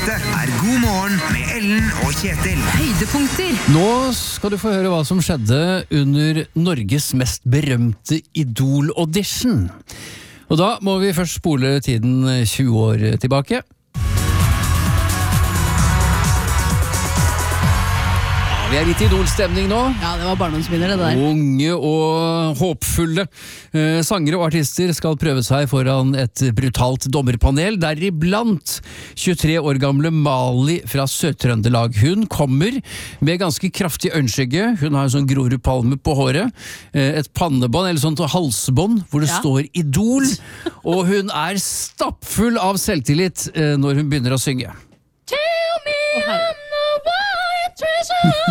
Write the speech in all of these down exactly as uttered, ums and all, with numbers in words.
Dette er God morgen med Ellen og Kjetil. Høydepunkter. Nå skal du få høre hva som skjedde under Norges mest berømte Idol-audition. Og da må vi først spole tiden tjue år tilbake. Vi er litt i idolstemning nå. Ja, det var barndomsminner det der. Unge og håpfulle eh, sangere og artister skal prøve seg foran et brutalt dommerpanel, deriblant tjuetre år gamle Mali fra Sør-Trøndelag. Hun kommer med ganske kraftig øyenskygge. Hun har en sånn Grorud-palme på håret, eh, et pannebånd, eller sånt halsbånd, hvor det Ja. står Idol, og hun er stappfull av selvtillit eh, når hun begynner å synge. Tell me Å, herre. I'm the white treasure.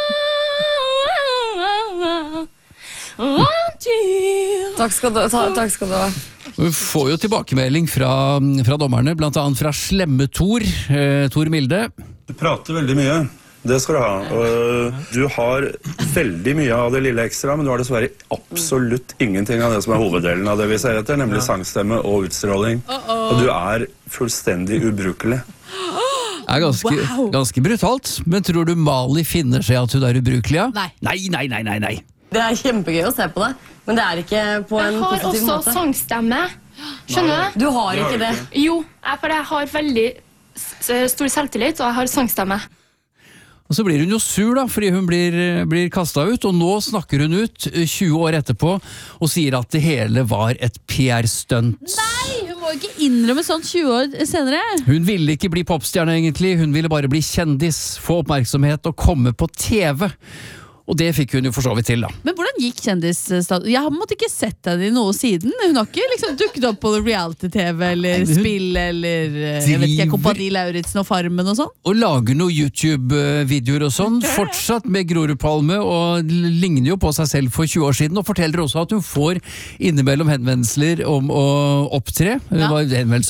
Want you. Takk skal du, ta, takk skal du ha. Hun får jo tilbakemelding fra, fra dommerne, blant annet fra slemme Tor, eh, Tor Milde. Du prater veldig mye. Det skal du ha. Og du har veldig mye av det lille ekstra, men du har dessverre absolutt ingenting av det som er hoveddelen av det vi ser etter, nemlig sangstemme og utstråling. Og du er fullstendig ubrukelig. Er ganske, Wow. ganske brutalt, men tror du Mali finner seg at hun er ubrukelig? Ja? Nei. Nei, nei, nei, nei, nei. Det er kjempegøy å se på det, men det er ikke på en Jeg har positiv også måte. sangstemme. Skjønner du? Du har ikke det. Jo, jeg, for jeg har veldig s- stor selvtillit, og jeg har sangstemme. Og så blir hun jo sur da, fordi hun blir, blir kastet ut, og nå snakker hun ut eh, tjue år etterpå og sier at det hele var et P R-stunt. Nei, hun må ikke innrømme sånn tjue år senere. Hun ville ikke bli popstjerne egentlig, hun ville bare bli kjendis, få oppmerksomhet og komme på T V. Og det fikk hun jo for så vidt til da. Men hvordan gikk kjendisstatus? Jeg har måtte ikke sett henne i noe siden. Hun har ikke liksom dukket opp på reality-tv eller Hun spill eller eh, jeg vet ikke, driver- Kompani Lauritzen og Farmen og sånn. Og lager noen YouTube-videoer og sånn, fortsatt med Grorud-palme, og ligner jo på seg selv for tjue år siden, og forteller også at hun får innimellom henvendelser om å opptre. Det Ja. var henvendelser